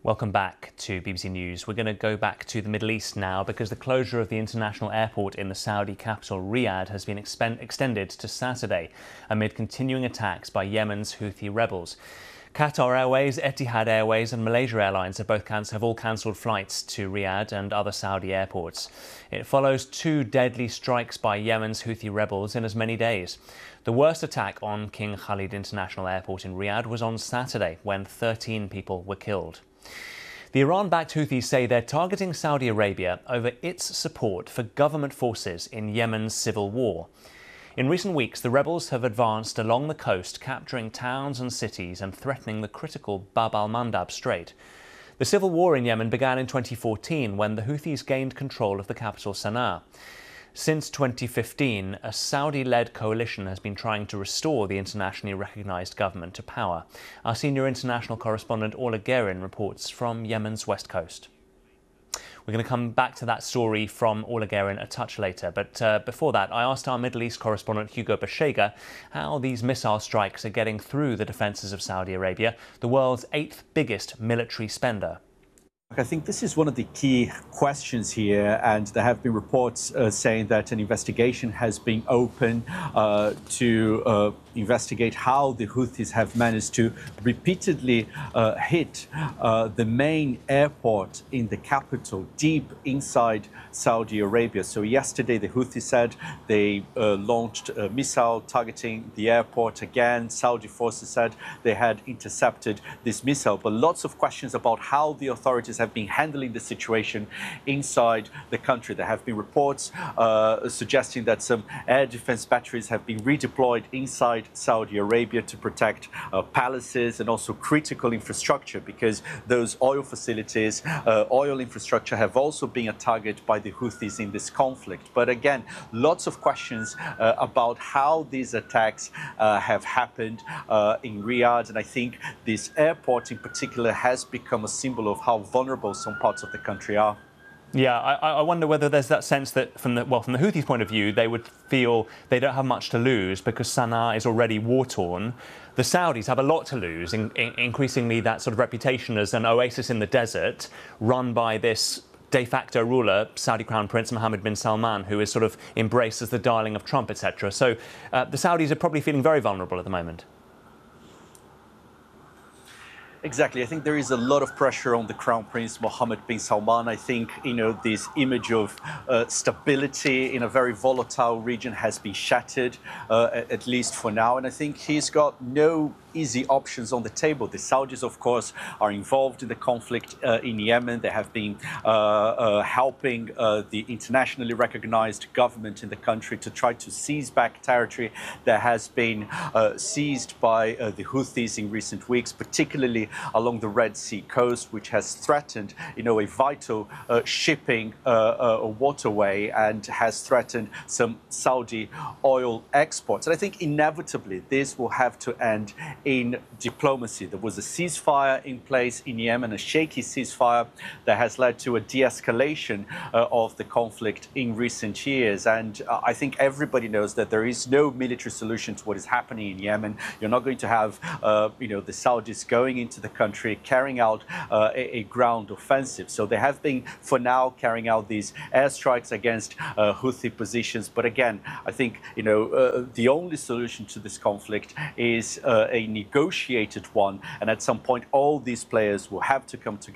Welcome back to BBC News. We're going to go back to the Middle East now because the closure of the international airport in the Saudi capital, Riyadh, has been extended to Saturday amid continuing attacks by Yemen's Houthi rebels. Qatar Airways, Etihad Airways and Malaysia Airlines have all cancelled flights to Riyadh and other Saudi airports. It follows two deadly strikes by Yemen's Houthi rebels in as many days. The worst attack on King Khalid International Airport in Riyadh was on Saturday, when 13 people were killed. The Iran-backed Houthis say they're targeting Saudi Arabia over its support for government forces in Yemen's civil war. In recent weeks, the rebels have advanced along the coast, capturing towns and cities and threatening the critical Bab al-Mandab Strait. The civil war in Yemen began in 2014 when the Houthis gained control of the capital Sana'a. Since 2015, a Saudi-led coalition has been trying to restore the internationally recognised government to power. Our senior international correspondent Orla Guerin reports from Yemen's west coast. We're going to come back to that story from Orla Guerin a touch later, but before that, I asked our Middle East correspondent Hugo Bashega how these missile strikes are getting through the defences of Saudi Arabia, the world's 8th biggest military spender. I think this is one of the key questions here, and there have been reports saying that an investigation has been opened to investigate how the Houthis have managed to repeatedly hit the main airport in the capital, deep inside Saudi Arabia. So yesterday the Houthis said they launched a missile targeting the airport again. Saudi forces said they had intercepted this missile, but lots of questions about how the authorities have been handling the situation inside the country. There have been reports suggesting that some air defense batteries have been redeployed inside Saudi Arabia to protect palaces and also critical infrastructure, because those oil facilities, oil infrastructure have also been a target by the Houthis in this conflict. But again, lots of questions about how these attacks have happened in Riyadh, and I think this airport in particular has become a symbol of how vulnerable some parts of the country are. Yeah, I wonder whether there's that sense that from the Houthis' point of view, they would feel they don't have much to lose because Sana'a is already war-torn. The Saudis have a lot to lose, increasingly that sort of reputation as an oasis in the desert run by this de facto ruler, Saudi Crown Prince Mohammed bin Salman, who is sort of embraced as the darling of Trump, etc. So the Saudis are probably feeling very vulnerable at the moment. Exactly. I think there is a lot of pressure on the Crown Prince Mohammed bin Salman. I think, this image of stability in a very volatile region has been shattered, at least for now. And I think he's got no easy options on the table. The Saudis, of course, are involved in the conflict in Yemen. They have been helping the internationally recognized government in the country to try to seize back territory that has been seized by the Houthis in recent weeks, particularly along the Red Sea coast, which has threatened, a vital shipping waterway and has threatened some Saudi oil exports. And I think inevitably this will have to end in diplomacy. There was a ceasefire in place in Yemen, a shaky ceasefire that has led to a de-escalation of the conflict in recent years. And I think everybody knows that there is no military solution to what is happening in Yemen. You're not going to have, the Saudis going into the country, carrying out a ground offensive. So they have been, for now, carrying out these airstrikes against Houthi positions. But again, I think, the only solution to this conflict is a negotiated one. And at some point, all these players will have to come together